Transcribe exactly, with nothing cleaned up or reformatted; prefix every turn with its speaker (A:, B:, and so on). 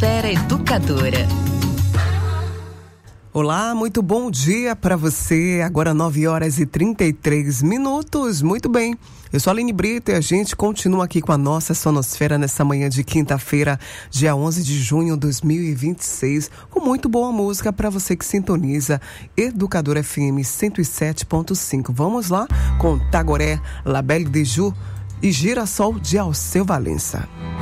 A: Esfera Educadora.
B: Olá, muito bom dia para você. Agora nove horas e trinta e três minutos. Muito bem. Eu sou a Aline Brito e a gente continua aqui com a nossa Sonosfera nessa manhã de quinta-feira, dia onze de junho de dois mil e vinte e seis, com muito boa música para você que sintoniza Educadora F M cento e sete ponto cinco. Vamos lá com Tagoré, La Belle de Jour e Girassol de Alceu Valença.